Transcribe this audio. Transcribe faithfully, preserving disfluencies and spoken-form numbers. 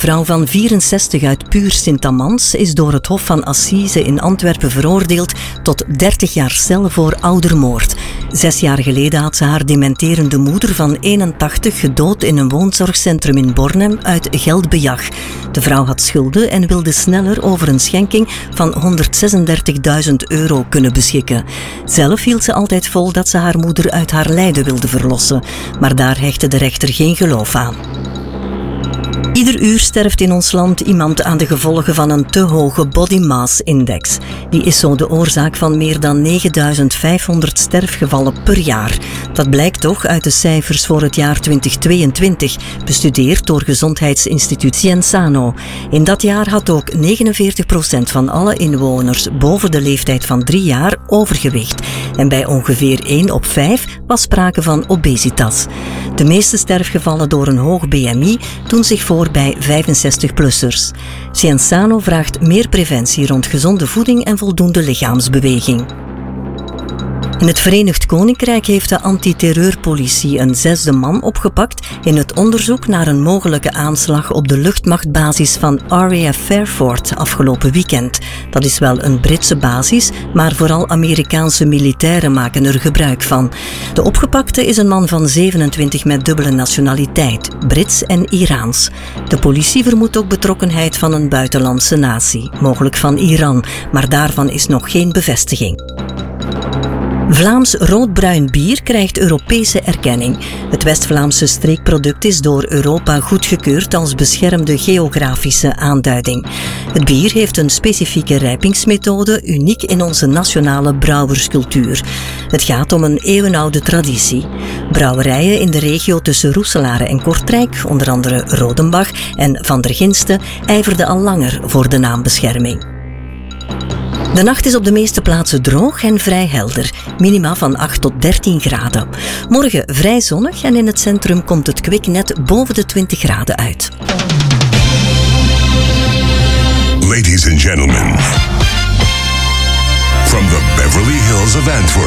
vrouw van vierenzestig uit Puur Sint-Amans is door het Hof van Assise in Antwerpen veroordeeld tot dertig jaar cel voor oudermoord. Zes jaar geleden had ze haar dementerende moeder van eenentachtig gedood in een woonzorgcentrum in Bornem uit geldbejag. De vrouw had schulden en wilde sneller over een schenking van honderdzesendertigduizend euro kunnen beschikken. Zelf hield ze altijd vol dat ze haar moeder uit haar lijden wilde verlossen, maar daar hechtte de rechter geen geloof aan. Ieder uur sterft in ons land iemand aan de gevolgen van een te hoge body mass index. Die is zo de oorzaak van meer dan negenduizend vijfhonderd sterfgevallen per jaar. Dat blijkt toch uit de cijfers voor het jaar twintig tweeëntwintig, bestudeerd door Gezondheidsinstituut Cienzano. In dat jaar had ook negenenveertig procent van alle inwoners boven de leeftijd van drie jaar overgewicht. En bij ongeveer één op vijf was sprake van obesitas. De meeste sterfgevallen door een hoog B M I doen zich voor bij vijfenzestig-plussers. Cienzano vraagt meer preventie rond gezonde voeding en voldoende lichaamsbeweging. In het Verenigd Koninkrijk heeft de antiterreurpolitie een zesde man opgepakt in het onderzoek naar een mogelijke aanslag op de luchtmachtbasis van R A F Fairford afgelopen weekend. Dat is wel een Britse basis, maar vooral Amerikaanse militairen maken er gebruik van. De opgepakte is een man van zevenentwintig met dubbele nationaliteit, Brits en Iraans. De politie vermoedt ook betrokkenheid van een buitenlandse natie, mogelijk van Iran, maar daarvan is nog geen bevestiging. Vlaams roodbruin bier krijgt Europese erkenning. Het West-Vlaamse streekproduct is door Europa goedgekeurd als beschermde geografische aanduiding. Het bier heeft een specifieke rijpingsmethode, uniek in onze nationale brouwerscultuur. Het gaat om een eeuwenoude traditie. Brouwerijen in de regio tussen Roeselare en Kortrijk, onder andere Rodenbach en Van der Ginsten, ijverden al langer voor de naambescherming. De nacht is op de meeste plaatsen droog en vrij helder, minima van acht tot dertien graden. Morgen vrij zonnig en in het centrum komt het kwik net boven de twintig graden uit. Ladies and gentlemen, from the Beverly Hills of Antwerp.